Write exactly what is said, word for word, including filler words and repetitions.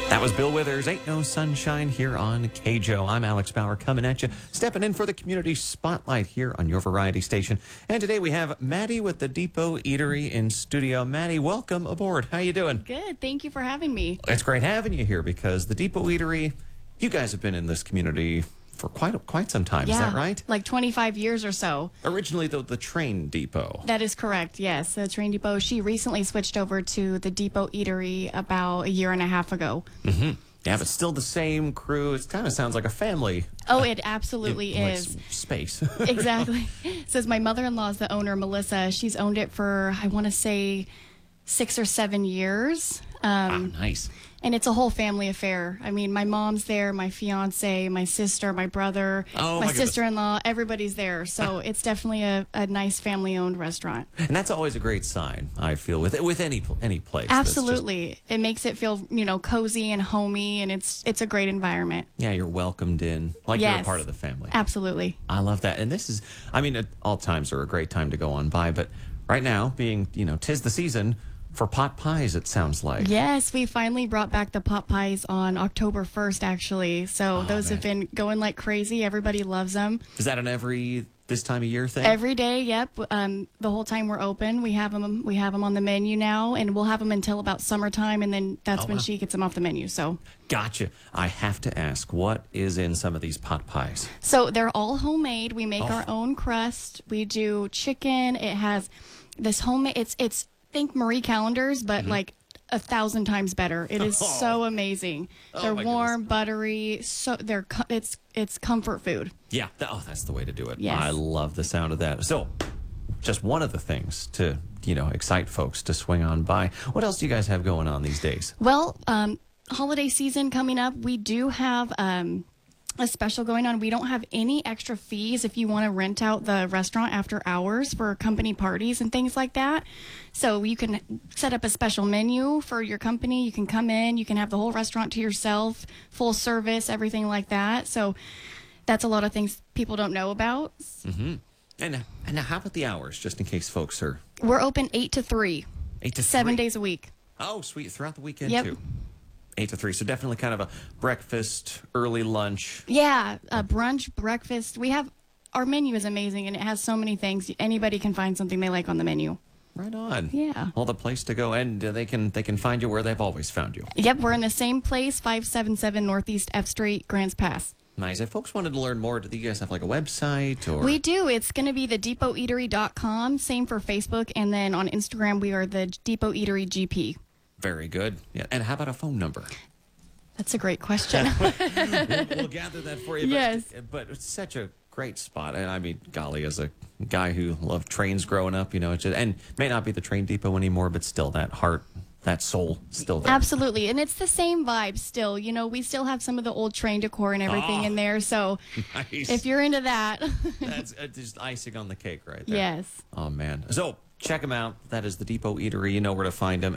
That was Bill Withers, Ain't No Sunshine here on K J O. I'm Alex Bauer coming at you, stepping in for the Community Spotlight here on your variety station. And today we have Maddie with the Depot Eatery in studio. Maddie, welcome aboard. How you doing? Good. Thank you for having me. It's great having you here because the Depot Eatery, you guys have been in this community for quite a, quite some time. Yeah, Is that right? Like twenty-five years or so. Originally, the, the Train Depot. That is correct, yes. The Train Depot. She recently switched over to the Depot Eatery about a year and a half ago. Mm-hmm. Yeah, but still the same crew. It kind of sounds like a family. Oh, it absolutely in, like, is. Space. Exactly. Says my mother-in-law is the owner, Melissa. She's owned it for, I want to say, six or seven years. Um, ah, nice. And it's a whole family affair. I mean, my mom's there, my fiance, my sister, my brother, oh, my, my sister-in-law, everybody's there. So it's definitely a, a nice family-owned restaurant. And that's always a great sign, I feel, with with any any place. Absolutely. Just, it makes it feel, you know, cozy and homey, and it's it's a great environment. Yeah, you're welcomed in, like yes. you're a part of the family. Absolutely. I love that. And this is, I mean, all times are a great time to go on by, but right now, being, you know, 'tis the season for pot pies, it sounds like. Yes, we finally brought back the pot pies on October first, actually. So oh, those man. have been going like crazy. Everybody loves them. Is that an every this time of year thing? Every day, yep. Um, the whole time we're open, we have them. We have them on the menu now, and we'll have them until about summertime, and then that's oh, when wow. she gets them off the menu. So. Gotcha. I have to ask, what is in some of these pot pies? So they're all homemade. We make oh. our own crust. We do chicken. It has this homemade. It's it's. Think Marie Callender's, but mm-hmm. like a thousand times better. It is oh. so amazing. Oh, they're warm, goodness. buttery. So they're it's it's comfort food. Yeah. Th- oh, that's the way to do it. Yes. I love the sound of that. So, just one of the things to you know excite folks to swing on by. What else do you guys have going on these days? Well, um, holiday season coming up. We do have. Um, a special going on. We don't have any extra fees if you want to rent out the restaurant after hours for company parties and things like that. So you can set up a special menu for your company. You can come in, you can have the whole restaurant to yourself, full service, everything like that. So that's a lot of things people don't know about. Mm-hmm. And, and now how about the hours, just in case folks are... We're open eight to three. eight to Seven three. days a week. Oh, sweet. Throughout the weekend, yep. too. Eight to three, so definitely kind of a breakfast, early lunch. Yeah, a brunch, breakfast. We have, our menu is amazing, and it has so many things. Anybody can find something they like on the menu. Right on. Yeah. Well, the place to go, and uh, they can they can find you where they've always found you. Yep, we're in the same place, five seventy-seven Northeast F Street, Grants Pass. Nice. If folks wanted to learn more, do you guys have like a website? Or We do. It's going to be the depot eatery dot com. Same for Facebook, and then on Instagram, we are the Depot Eatery G P. Very good. Yeah. And how about a phone number? That's a great question. we'll, we'll gather that for you. But, yes. But it's such a great spot. And I mean, golly, as a guy who loved trains growing up, you know, it's just, and may not be the Train Depot anymore, but still that heart, that soul still there. Absolutely. And it's the same vibe still. You know, we still have some of the old train decor and everything oh, in there. So nice. If you're into that. That's uh, just icing on the cake right there. Yes. Oh, man. So check them out. That is the Depot Eatery. You know where to find them.